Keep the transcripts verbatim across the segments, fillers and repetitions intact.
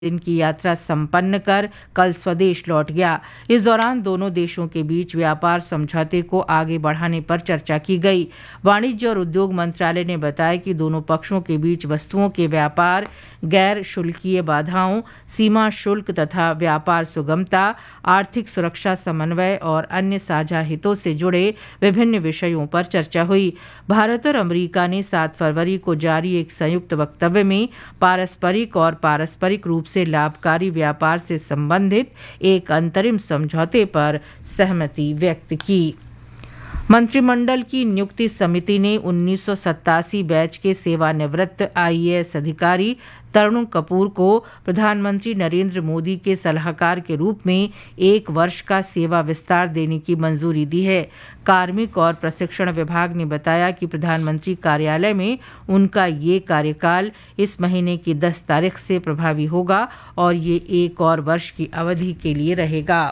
दिन की यात्रा संपन्न कर कल स्वदेश लौट गया। इस दौरान दोनों देशों के बीच व्यापार समझौते को आगे बढ़ाने पर चर्चा की गई। वाणिज्य और उद्योग मंत्रालय ने बताया कि दोनों पक्षों के बीच वस्तुओं के व्यापार, गैर शुल्कीय बाधाओं, सीमा शुल्क तथा व्यापार सुगमता, आर्थिक सुरक्षा समन्वय और अन्य साझा हितों से जुड़े विभिन्न विषयों पर चर्चा हुई। भारत और अमेरिका ने सात फरवरी को जारी एक संयुक्त वक्तव्य में पारस्परिक और पारस्परिक रूप से लाभकारी व्यापार से संबंधित एक अंतरिम समझौते पर सहमति व्यक्त की। मंत्रिमंडल की नियुक्ति समिति ने उन्नीस सौ सत्तासी बैच के सेवानिवृत्त आईएएस अधिकारी तरुण कपूर को प्रधानमंत्री नरेंद्र मोदी के सलाहकार के रूप में एक वर्ष का सेवा विस्तार देने की मंजूरी दी है। कार्मिक और प्रशिक्षण विभाग ने बताया कि प्रधानमंत्री कार्यालय में उनका ये कार्यकाल इस महीने की दस तारीख से प्रभावी होगा और ये एक और वर्ष की अवधि के लिए रहेगा।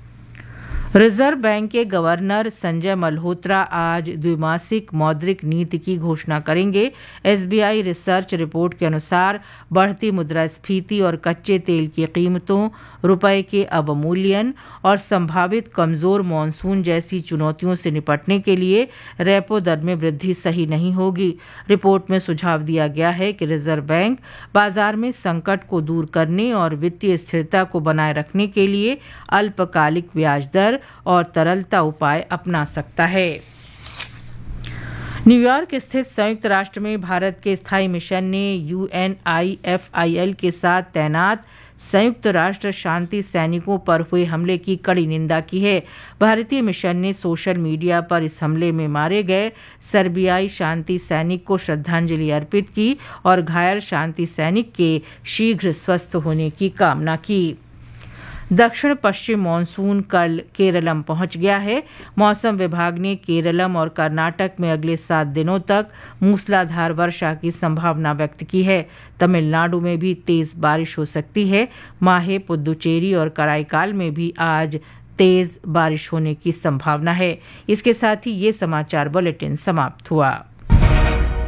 रिजर्व बैंक के गवर्नर संजय मल्होत्रा आज द्विमासिक मौद्रिक नीति की घोषणा करेंगे। एसबीआई रिसर्च रिपोर्ट के अनुसार बढ़ती मुद्रास्फीति और कच्चे तेल की कीमतों, रुपए के अवमूल्यन और संभावित कमजोर मॉनसून जैसी चुनौतियों से निपटने के लिए रेपो दर में वृद्धि सही नहीं होगी। रिपोर्ट में सुझाव दिया गया है कि रिजर्व बैंक बाजार में संकट को दूर करने और वित्तीय स्थिरता को बनाए रखने के लिए अल्पकालिक ब्याज दर और तरलता उपाय अपना सकता है। न्यूयॉर्क स्थित संयुक्त राष्ट्र में भारत के स्थायी मिशन ने यूएनआईएफआईएल के साथ तैनात संयुक्त राष्ट्र शांति सैनिकों पर हुए हमले की कड़ी निंदा की है। भारतीय मिशन ने सोशल मीडिया पर इस हमले में मारे गए सर्बियाई शांति सैनिक को श्रद्धांजलि अर्पित की और घायल शांति सैनिक के शीघ्र स्वस्थ होने की कामना की। दक्षिण पश्चिम मानसून कल केरलम पहुंच गया है। मौसम विभाग ने केरलम और कर्नाटक में अगले सात दिनों तक मूसलाधार वर्षा की संभावना व्यक्त की है। तमिलनाडु में भी तेज बारिश हो सकती है। माहे, पुदुचेरी और कराईकाल में भी आज तेज बारिश होने की संभावना है। इसके साथ ही ये समाचार बुलेटिन समाप्त हुआ।